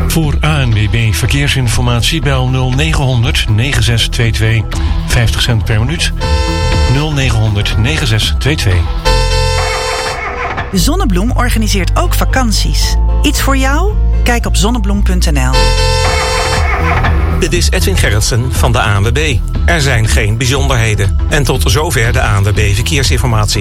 Voor ANWB Verkeersinformatie bel 0900 9622. 50 cent per minuut. 0900 9622. Zonnebloem organiseert ook vakanties. Iets voor jou? Kijk op zonnebloem.nl. Dit is Edwin Gerritsen van de ANWB. Er zijn geen bijzonderheden. En tot zover de ANWB Verkeersinformatie.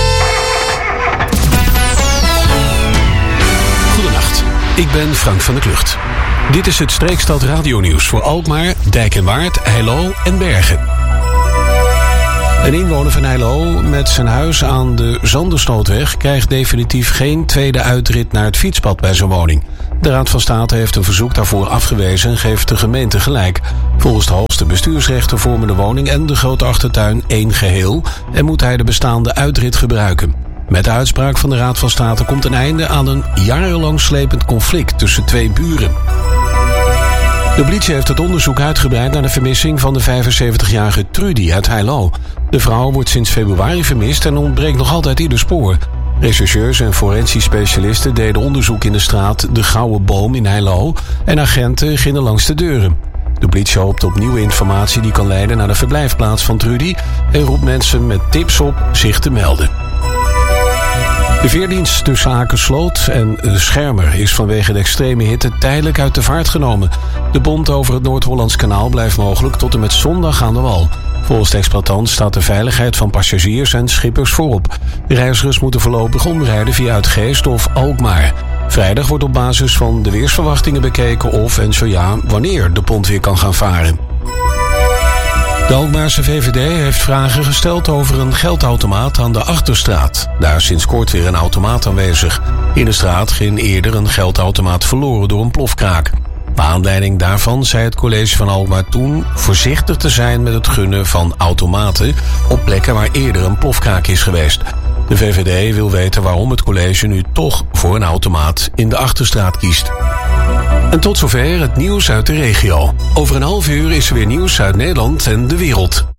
Goedenacht, ik ben Frank van der Klucht. Dit is het Streekstad radionieuws voor Alkmaar, Dijk en Waard, Heilo en Bergen. Een inwoner van Heilo met zijn huis aan de Zanderstootweg krijgt definitief geen tweede uitrit naar het fietspad bij zijn woning. De Raad van State heeft een verzoek daarvoor afgewezen en geeft de gemeente gelijk. Volgens de hoogste bestuursrechter vormen de woning en de grote achtertuin één geheel en moet hij de bestaande uitrit gebruiken. Met de uitspraak van de Raad van State komt een einde aan een jarenlang slepend conflict tussen twee buren. De politie heeft het onderzoek uitgebreid naar de vermissing van de 75-jarige Trudy uit Heilo. De vrouw wordt sinds februari vermist en ontbreekt nog altijd ieder spoor. Rechercheurs en forensisch specialisten deden onderzoek in de straat De Gouden Boom in Heilo en agenten gingen langs de deuren. De politie hoopt op nieuwe informatie die kan leiden naar de verblijfplaats van Trudy en roept mensen met tips op zich te melden. De veerdienst tussen Akersloot en Schermer is vanwege de extreme hitte tijdelijk uit de vaart genomen. De bond over het Noord-Hollands kanaal blijft mogelijk tot en met zondag aan de wal. Volgens de exploitant staat de veiligheid van passagiers en schippers voorop. De reizigers moeten voorlopig omrijden via Uitgeest of Alkmaar. Vrijdag wordt op basis van de weersverwachtingen bekeken of en zo ja wanneer de pont weer kan gaan varen. De Alkmaarse VVD heeft vragen gesteld over een geldautomaat aan de Achterstraat. Daar is sinds kort weer een automaat aanwezig. In de straat ging eerder een geldautomaat verloren door een plofkraak. Naar aanleiding daarvan zei het college van Alkmaar toen voorzichtig te zijn met het gunnen van automaten op plekken waar eerder een plofkraak is geweest. De VVD wil weten waarom het college nu toch voor een automaat in de Achterstraat kiest. En tot zover het nieuws uit de regio. Over een half uur is er weer nieuws uit Nederland en de wereld.